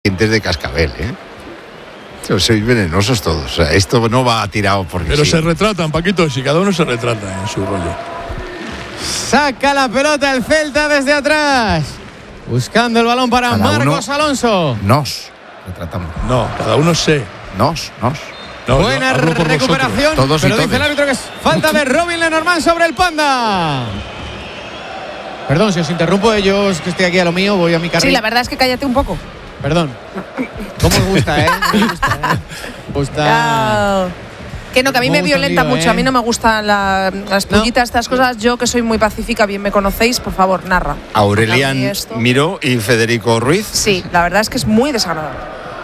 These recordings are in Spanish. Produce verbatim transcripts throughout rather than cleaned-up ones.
dientes de cascabel, ¿eh? Sois venenosos todos. O sea, esto no va tirado porque Pero sí. se retratan, Paquito, si cada uno se retrata en su rollo. Saca la pelota el Celta desde atrás. Buscando el balón para Cada Marcos uno, Alonso. Nos retratamos. No, cada uno se. Nos, nos. No, yo Buena hablo por recuperación. Todos y pero dice todes. el árbitro que es falta de Robin Lenormand sobre el Panda. Perdón, si os interrumpo, yo es que estoy aquí a lo mío, voy a mi carril. Sí, la verdad es que cállate un poco. Perdón. ¿Cómo os gusta, eh? Me gusta, eh? Me gusta. Ah, que no, que a mí Me me gusta el violenta lío, mucho. ¿eh? A mí no me gustan la- las No. pullitas, estas cosas. Yo, que soy muy pacífica, bien me conocéis, por favor, narra. A Aurelian mí esto- Miró y Federico Ruiz. Sí, la verdad es que es muy desagradable.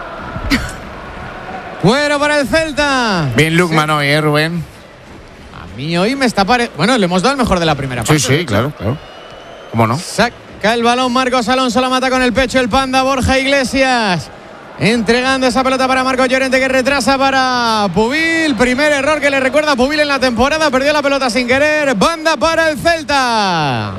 Fuera para el Celta. Bien Lukman hoy, ¿eh, Rubén? A mí hoy me está pare... Bueno, le hemos dado el mejor de la primera Sí, parte. sí, claro, claro. ¿Cómo no? Saca el balón Marcos Alonso, la mata con el pecho el Panda Borja Iglesias. Entregando esa pelota para Marcos Llorente, que retrasa para Pubil. Primer error que le recuerda a Pubil en la temporada. Perdió la pelota sin querer. Banda para el Celta.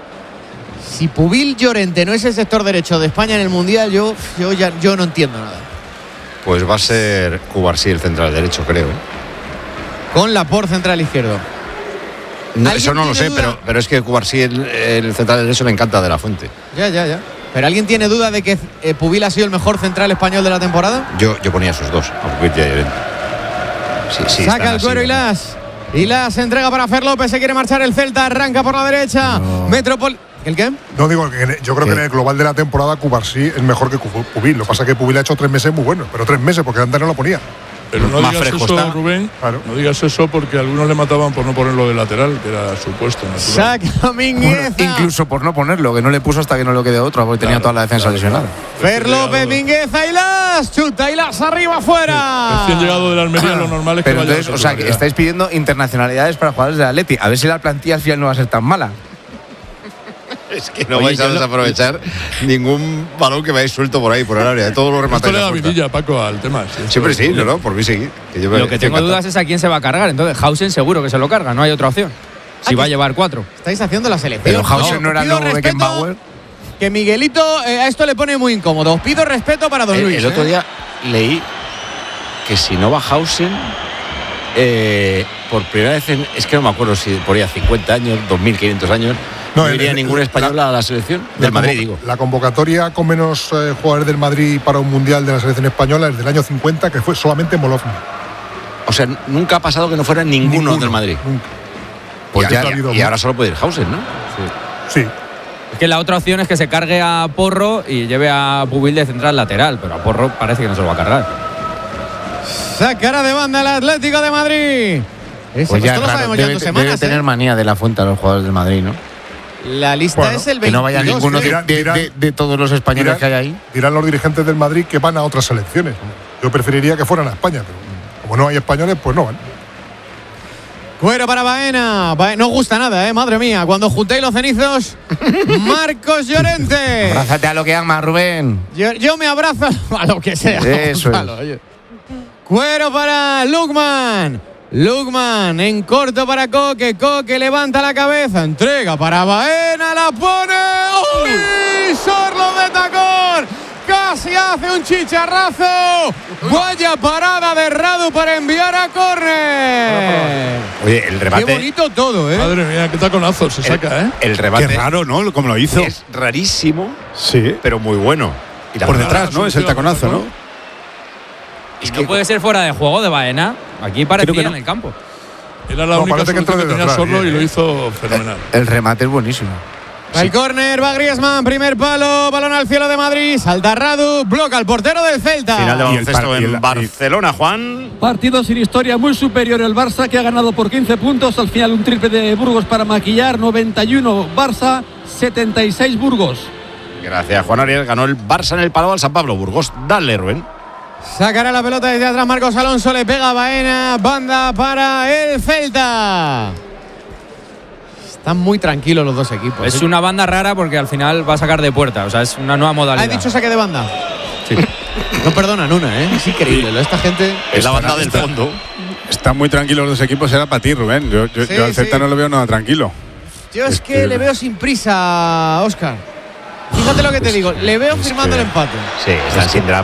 Si Pubil Llorente no es el sector derecho de España en el Mundial, yo, yo, ya, yo no entiendo nada. Pues va a ser Cubarsí el central derecho, creo. ¿eh? Con Laporte central izquierdo. No, ¿Alguien eso no lo tiene sé, duda? pero, pero es que Cubarsí el, el central derecho le encanta de la Fuente. Ya, ya, ya. ¿Pero alguien tiene duda de que eh, Pubil ha sido el mejor central español de la temporada? Yo, yo ponía esos dos, a Pubil y a Llorente. Sí, sí, Saca están el así, cuero ¿no? y las. Y las entrega para Fer López. Se quiere marchar el Celta. Arranca por la derecha. No. Metropol. ¿El qué? No digo que yo creo Sí. que en el global de la temporada Cubarsí es mejor que Pubil. Lo que pasa es que Pubil ha hecho tres meses muy buenos, pero tres meses porque antes no lo ponía. Pero no Más digas fresco eso, está. Rubén. Claro. No digas eso porque algunos le mataban por no ponerlo de lateral, que era su puesto natural. Saca Mingueza. Incluso por no ponerlo, que no le puso hasta que no le quedó otro, porque tenía Claro, toda la defensa claro, lesionada. claro. Fer López, Mingueza y las. Chuta y las arriba afuera. Recién llegado de la Almería, lo normal es que Pero vaya entonces, de o sea, que titularidad. estáis pidiendo internacionalidades para jugadores de Atleti. A ver si la plantilla al final no va a ser tan mala. Es que no Oye, vais a yo lo- desaprovechar ningún balón que vayáis suelto por ahí, por el área. Todos los Esto rematáis le a da puerta. vidilla, Paco, al tema. Sí, esto Siempre es sí, no, vidilla. no, por mí seguir. Que yo me- Lo que tengo encantado. dudas es a quién se va a cargar. Entonces, Hausen seguro que se lo carga, no hay otra opción. Si Ah, va a que- llevar cuatro. Estáis haciendo la selección. Pero Hausen no era el Pido nuevo respeto, Beckenbauer. Que Miguelito eh, a esto le pone muy incómodo. Os pido respeto para Don El, Luis. el otro ¿eh? día leí que si no va Hausen, eh, por primera vez, en- es que no me acuerdo si por ahí a cincuenta años, dos mil quinientos años, no, No, el- iría el- ningún la- español a la selección La del Madrid, convo- digo. La convocatoria con menos eh, jugadores del Madrid para un mundial de la selección española es del año cincuenta, que fue solamente Molovny. O sea, nunca ha pasado que no fuera ninguno, Ninguno, del Madrid. Nunca. Pues Y ya, ha habido y ahora solo puede ir Hausen, ¿no? Sí. Es que la otra opción es que se cargue a Porro y lleve a Pubil de central lateral, pero a Porro parece que no se lo va a cargar. Sacará de banda el Atlético de Madrid. Ese, Pues ya esto es lo raro. sabemos ya en Debe, dos debe semanas. tener ¿eh? manía de la fuente a los jugadores del Madrid, ¿no? La lista Bueno, es el veintidós. Que no vaya ninguno de, dirán- de- dirán- de- de todos los españoles dirán- que hay ahí. Dirán los dirigentes del Madrid que van a otras selecciones. Yo preferiría que fueran a España, pero como no hay españoles, pues no van. Cuero para Baena. Bae- No gusta nada, ¿eh? Madre mía. Cuando juntéis los cenizos, Marcos Llorente. Abrázate a lo que amas, Rubén. Yo, yo me abrazo a lo que sea. Eso es. Gonzalo, oye. Cuero para Lukman. Lukman en corto para Coque. Coque levanta la cabeza. Entrega para Baena. La pone. ¡Uy! Sorlo de tacón. Casi hace un chicharrazo. Vaya parada de Radu para enviar a córner. Oye, el Qué remate. bonito todo, ¿eh? Madre mía, qué taconazo se saca, ¿eh? El remate Qué raro, ¿no? Como lo hizo. es rarísimo, Sí. pero muy bueno. Y la Por verdad, detrás, ¿no? Es el taconazo, ¿no? Y no puede ser fuera de juego de Baena. Aquí parecía Creo que no. en el campo. Era la No, única parece que entró solución que desde tenía atrás, Sorlo bien, y lo ¿eh? hizo fenomenal. El remate es buenísimo. El córner va Griezmann, primer palo, balón al cielo de Madrid, salta Radu, bloca al portero del Celta. Final de Y el baloncesto par- y en el- Barcelona, Juan. Partido sin historia, muy superior el Barça, que ha ganado por quince puntos. Al final un triple de Burgos para maquillar. noventa y uno Barça, setenta y seis Burgos. Gracias, Juan Ariel. Ganó el Barça en el palo al San Pablo Burgos. Dale, Rubén. Sacará la pelota desde atrás Marcos Alonso, le pega a Baena, banda para el Celta. Están muy tranquilos los dos equipos. Es una banda rara porque al final va a sacar de puerta. O sea, es una nueva modalidad. ¿Has dicho saque de banda? Sí. No perdonan una, ¿eh? Es increíble. ¿no? Esta gente. Es la banda del está- fondo. Están muy tranquilos los dos equipos, era para ti, Rubén. Yo, yo, Sí, yo al Celta sí. no lo veo nada tranquilo. Yo es que le veo sin prisa, Óscar. Fíjate lo que te digo, le veo Es firmando que- el empate. Sí, están sin drama.